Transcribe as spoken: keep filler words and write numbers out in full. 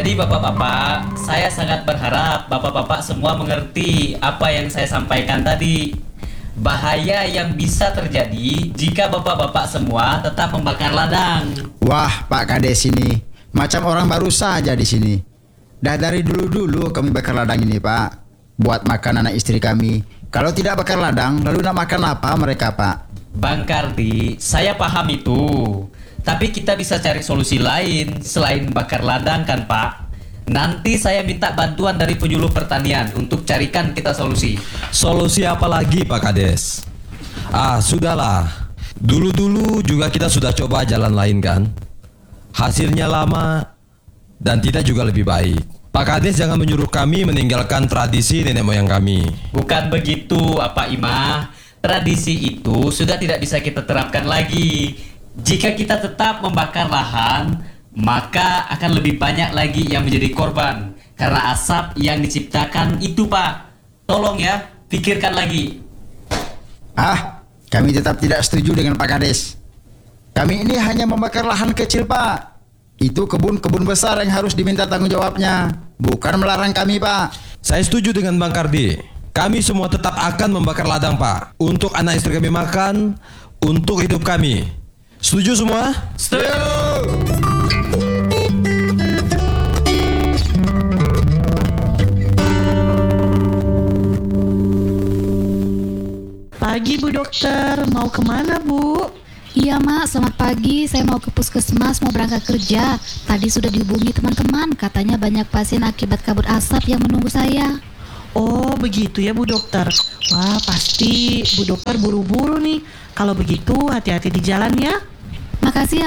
Jadi bapak-bapak, saya sangat berharap bapak-bapak semua mengerti apa yang saya sampaikan tadi. Bahaya yang bisa terjadi jika bapak-bapak semua tetap membakar ladang. Wah, Pak Kades ini macam orang baru saja di sini. Dah dari dulu-dulu kami bakar ladang ini, Pak. Buat makan anak istri kami. Kalau tidak bakar ladang, lalu nak makan apa mereka, Pak? Bang Kardi, saya paham itu. Tapi kita bisa cari solusi lain selain bakar ladang kan, Pak? Nanti saya minta bantuan dari penyuluh pertanian untuk carikan kita solusi. Solusi apa lagi, Pak Kades? Ah, sudahlah. Dulu-dulu juga kita sudah coba jalan lain kan? Hasilnya lama dan tidak juga lebih baik. Pak Kades jangan menyuruh kami meninggalkan tradisi nenek moyang kami. Bukan begitu, apa Imah. Tradisi itu sudah tidak bisa kita terapkan lagi. Jika kita tetap membakar lahan, maka akan lebih banyak lagi yang menjadi korban karena asap yang diciptakan itu, Pak. Tolong ya, pikirkan lagi. Ah, kami tetap tidak setuju dengan Pak Kades. Kami ini hanya membakar lahan kecil, Pak. Itu kebun-kebun besar yang harus diminta tanggung jawabnya, bukan melarang kami, Pak. Saya setuju dengan Bang Kardi. Kami semua tetap akan membakar ladang, Pak. Untuk anak istri kami makan, untuk hidup kami. Setuju semua? Setuju. Pagi Bu Dokter, mau kemana Bu? Iya Mak, selamat pagi. Saya mau ke puskesmas, mau berangkat kerja. Tadi sudah dihubungi teman-teman, katanya banyak pasien akibat kabut asap yang menunggu saya. Oh begitu ya Bu Dokter. Wah pasti Bu Dokter buru-buru nih. Kalau begitu hati-hati di jalan ya. Makasih ya